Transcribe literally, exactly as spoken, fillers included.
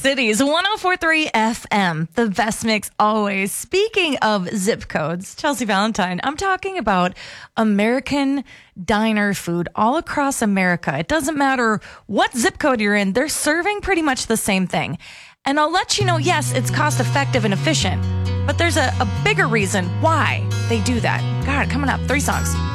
Cities, one oh four point three F M, the best mix always. Speaking of zip codes, Chelsea Valentine, I'm talking about American diner food all across America. It doesn't matter what zip code you're in, they're serving pretty much the same thing. And I'll let you know, yes, it's cost effective and efficient, but there's a, a bigger reason why they do that. God, coming up, three songs.